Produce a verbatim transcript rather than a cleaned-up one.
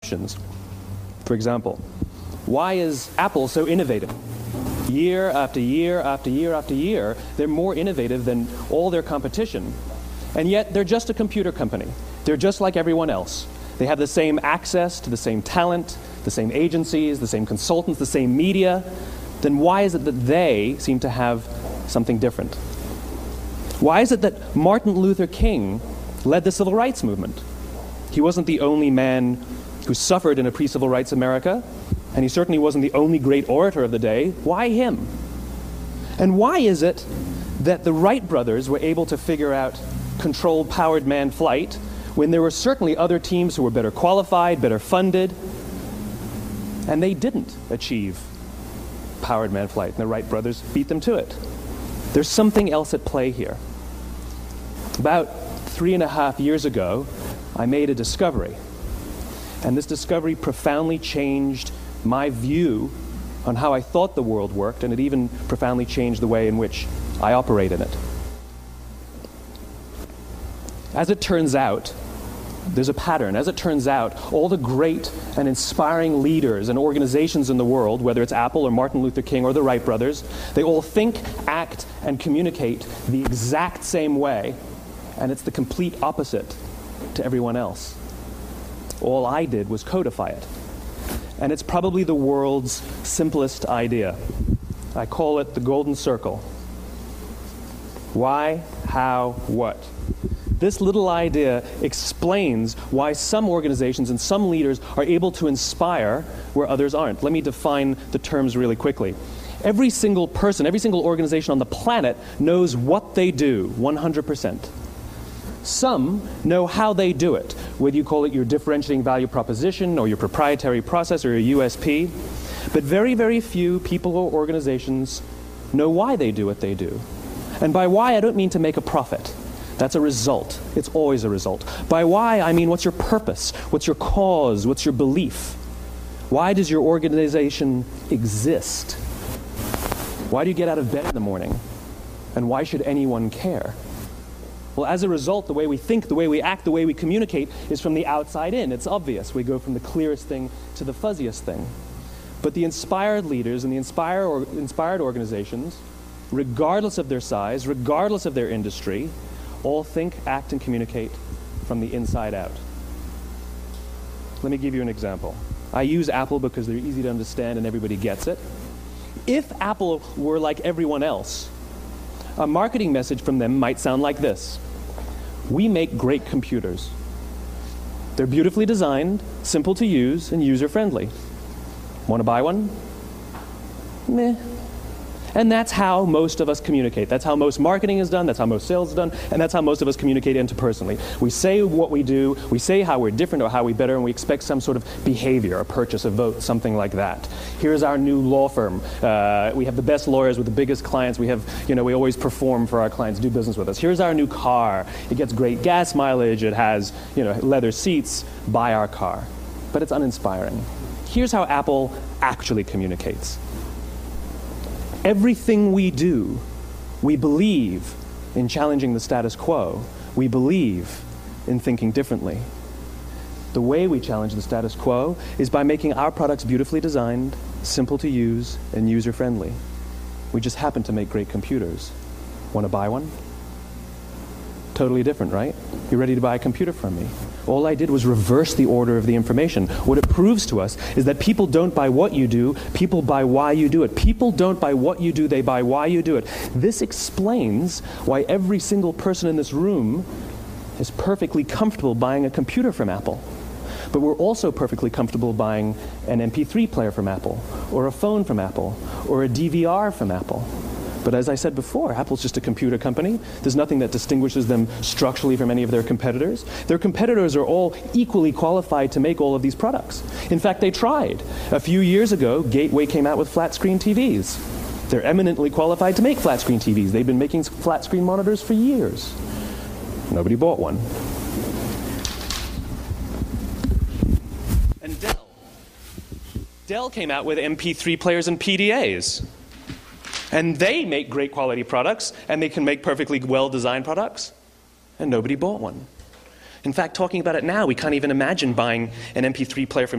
questions. For example, why is Apple so innovative? Year after year after year after year, they're more innovative than all their competition. And yet, they're just a computer company. They're just like everyone else. They have the same access to the same talent, the same agencies, the same consultants, the same media. Then why is it that they seem to have something different? Why is it that Martin Luther King led the civil rights movement? He wasn't the only man who suffered in a pre-civil rights America, and he certainly wasn't the only great orator of the day. Why him? And why is it that the Wright brothers were able to figure out controlled powered manned flight when there were certainly other teams who were better qualified, better funded, and they didn't achieve powered manned flight, and the Wright brothers beat them to it? There's something else at play here. About three and a half years ago, I made a discovery, and this discovery profoundly changed my view on how I thought the world worked, and it even profoundly changed the way in which I operate in it. As it turns out, there's a pattern. As it turns out, all the great and inspiring leaders and organizations in the world, whether it's Apple or Martin Luther King or the Wright brothers, they all think, act, and communicate the exact same way, and it's the complete opposite to everyone else. All I did was codify it. And it's probably the world's simplest idea. I call it the golden circle. Why, how, what? This little idea explains why some organizations and some leaders are able to inspire where others aren't. Let me define the terms really quickly. Every single person, every single organization on the planet knows what they do, one hundred percent. Some know how they do it, whether you call it your differentiating value proposition or your proprietary process or your U S P. But very, very few people or organizations know why they do what they do. And by why, I don't mean to make a profit. That's a result. It's always a result. By why, I mean what's your purpose? What's your cause? What's your belief? Why does your organization exist? Why do you get out of bed in the morning? And why should anyone care? Well, as a result, the way we think, the way we act, the way we communicate is from the outside in. It's obvious. We go from the clearest thing to the fuzziest thing. But the inspired leaders and the inspire or inspired organizations, regardless of their size, regardless of their industry, all think, act, and communicate from the inside out. Let me give you an example. I use Apple because they're easy to understand and everybody gets it. If Apple were like everyone else, a marketing message from them might sound like this. We make great computers. They're beautifully designed, simple to use, and user-friendly. Want to buy one? Meh. And that's how most of us communicate. That's how most marketing is done, that's how most sales is done, and that's how most of us communicate interpersonally. We say what we do, we say how we're different or how we better, and we expect some sort of behavior, a purchase, a vote, something like that. Here's our new law firm. Uh, we have the best lawyers with the biggest clients. We have, you know, we always perform for our clients, do business with us. Here's our new car. It gets great gas mileage. It has, you know, leather seats. Buy our car. But it's uninspiring. Here's how Apple actually communicates. Everything we do, we believe in challenging the status quo. We believe in thinking differently. The way we challenge the status quo is by making our products beautifully designed, simple to use, and user-friendly. We just happen to make great computers. Want to buy one? Totally different, right? You're ready to buy a computer from me. All I did was reverse the order of the information. What it proves to us is that people don't buy what you do, people buy why you do it. People don't buy what you do, they buy why you do it. This explains why every single person in this room is perfectly comfortable buying a computer from Apple. But we're also perfectly comfortable buying an M P three player from Apple, or a phone from Apple, or a D V R from Apple. But as I said before, Apple's just a computer company. There's nothing that distinguishes them structurally from any of their competitors. Their competitors are all equally qualified to make all of these products. In fact, they tried. A few years ago, Gateway came out with flat-screen T Vs. They're eminently qualified to make flat-screen T Vs. They've been making flat-screen monitors for years. Nobody bought one. And Dell. Dell came out with M P three players and P D As. And they make great quality products, and they can make perfectly well-designed products, and nobody bought one. In fact, talking about it now, we can't even imagine buying an M P three player from